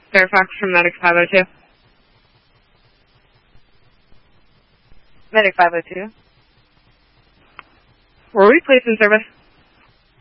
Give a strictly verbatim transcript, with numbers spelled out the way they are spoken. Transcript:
Fairfax from Medic five oh two. Medic five oh two. Were we placed in service?